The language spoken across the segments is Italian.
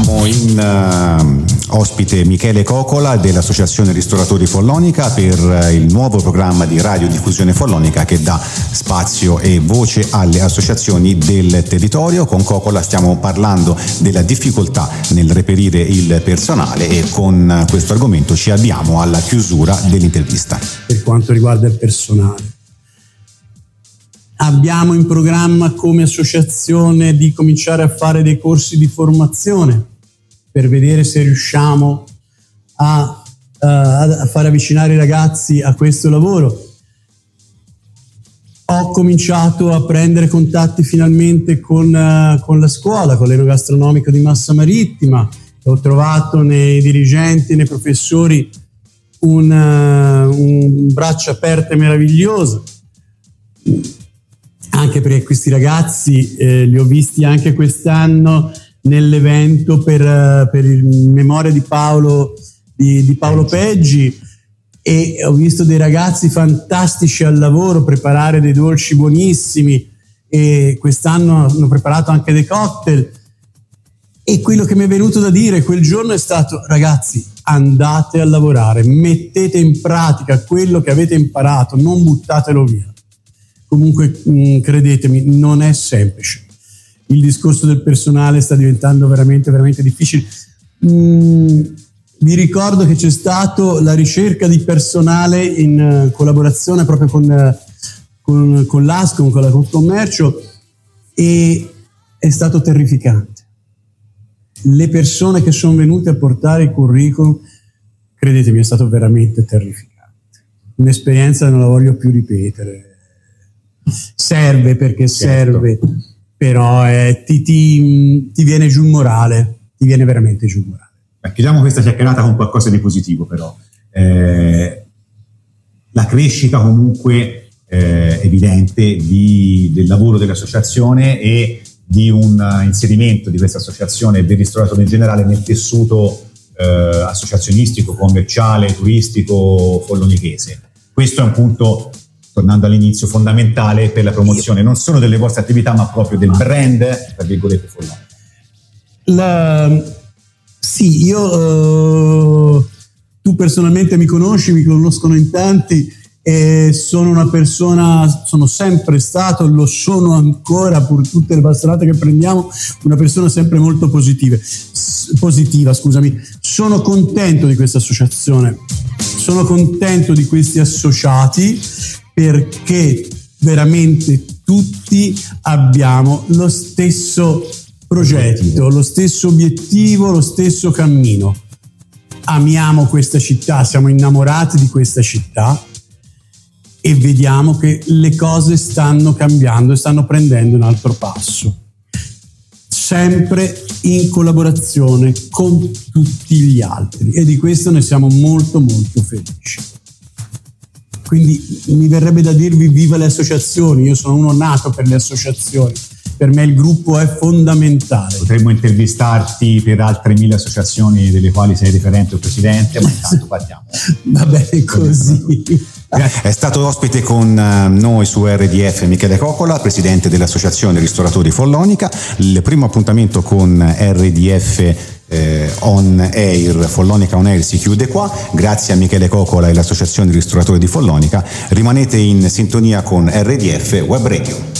Abbiamo in ospite Michele Cocola dell'Associazione Ristoratori Follonica per il nuovo programma di radiodiffusione follonica che dà spazio e voce alle associazioni del territorio. Con Cocola stiamo parlando della difficoltà nel reperire il personale e con questo argomento ci avviamo alla chiusura dell'intervista. Per quanto riguarda il personale, abbiamo in programma come associazione di cominciare a fare dei corsi di formazione per vedere se riusciamo a far avvicinare i ragazzi a questo lavoro. Ho cominciato a prendere contatti finalmente con la scuola, con l'enogastronomico di Massa Marittima. Ho trovato nei dirigenti, nei professori un braccio aperto e meraviglioso. Anche perché questi ragazzi li ho visti anche quest'anno nell'evento per il memoria di Paolo Peggi, e ho visto dei ragazzi fantastici al lavoro preparare dei dolci buonissimi, e quest'anno hanno preparato anche dei cocktail. E quello che mi è venuto da dire quel giorno è stato: ragazzi, andate a lavorare, mettete in pratica quello che avete imparato, non buttatelo via. Comunque credetemi, non è semplice. Il discorso del personale sta diventando veramente, veramente difficile. Vi ricordo che c'è stato la ricerca di personale in collaborazione proprio con l'ASCOM, con la Confcommercio, e è stato terrificante. Le persone che sono venute a portare i curriculum, credetemi, è stato veramente terrificante. Un'esperienza che non la voglio più ripetere. Serve perché serve, però ti viene giù il morale, ti viene veramente giù il morale. Chiudiamo questa chiacchierata con qualcosa di positivo, però. La crescita comunque evidente del lavoro dell'associazione e di un inserimento di questa associazione e del ristoratore in generale nel tessuto associazionistico, commerciale, turistico follonichese. Questo è un punto, tornando all'inizio, fondamentale per la promozione non solo delle vostre attività ma proprio del brand, tra virgolette, Follonica. Sì, tu personalmente mi conosci, mi conoscono in tanti, e sono una persona, sono sempre stato, lo sono ancora, pur tutte le bastonate che prendiamo, una persona sempre molto positiva. Sono contento di questa associazione, sono contento di questi associati, perché veramente tutti abbiamo lo stesso progetto, lo stesso obiettivo, lo stesso cammino. Amiamo questa città, siamo innamorati di questa città e vediamo che le cose stanno cambiando e stanno prendendo un altro passo. Sempre in collaborazione con tutti gli altri, e di questo ne siamo molto molto felici. Quindi mi verrebbe da dirvi viva le associazioni, io sono uno nato per le associazioni, per me il gruppo è fondamentale. Potremmo intervistarti per altre 1000 associazioni delle quali sei referente o presidente, ma intanto partiamo. Va bene così. È stato ospite con noi su RDF Michele Cocola, presidente dell'Associazione Ristoratori Follonica. Il primo appuntamento con RDF On Air, Follonica On Air, si chiude qua. Grazie a Michele Cocola e l'Associazione Ristoratori di Follonica. Rimanete in sintonia con RDF Web Radio.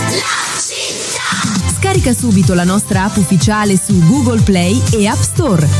Scarica subito la nostra app ufficiale su Google Play e App Store.